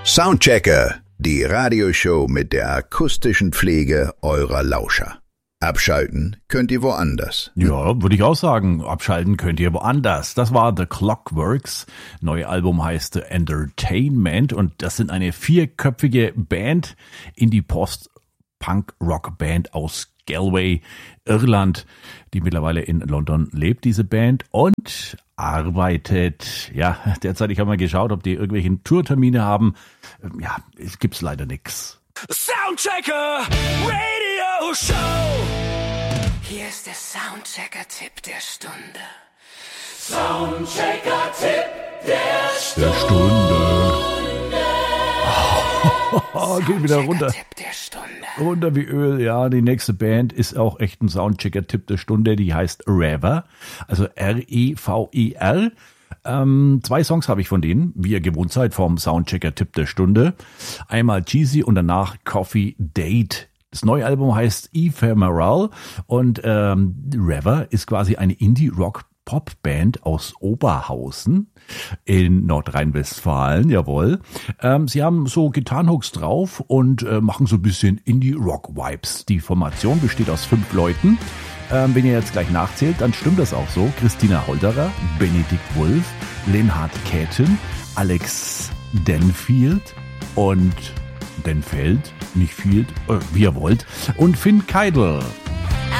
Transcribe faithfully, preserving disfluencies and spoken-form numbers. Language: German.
Soundchecker, die Radioshow mit der akustischen Pflege eurer Lauscher. Abschalten könnt ihr woanders. Ja, würde ich auch sagen. Abschalten könnt ihr woanders. Das war The Clockworks. Neue Album heißt The Entertainment und das sind eine vierköpfige Band, Indie-Post-Punk-Rock-Band aus Galway, Irland, die mittlerweile in London lebt, diese Band, und arbeitet, ja, derzeit, ich habe mal geschaut, ob die irgendwelche Tourtermine haben. Ja, es gibt's leider nix. Soundchecker Radio Show. Hier ist der Soundchecker-Tipp der Stunde. Soundchecker-Tipp der Stunde. Der Stunde. Oh, geht wieder runter. Soundchecker-Tipp der Stunde. Runter wie Öl, ja. Die nächste Band ist auch echt ein Soundchecker-Tipp der Stunde. Die heißt Rever, also R E V E R. Ähm, zwei Songs habe ich von denen, wie ihr gewohnt seid, vom Soundchecker-Tipp der Stunde. Einmal Cheesy und danach Coffee Date. Das neue Album heißt Ephemeral und ähm, Rever ist quasi eine Indie-Rock-Pop-Band aus Oberhausen in Nordrhein-Westfalen, jawohl. Ähm, sie haben so Gitarrenhooks drauf und äh, machen so ein bisschen Indie-Rock-Vibes. Die Formation besteht aus fünf Leuten. Ähm, wenn ihr jetzt gleich nachzählt, dann stimmt das auch so. Christina Holderer, Benedikt Wulff, Lenhard Käthen, Alex Denfield und Denfeld, nicht Field, äh, wie ihr wollt, und Finn Keidel.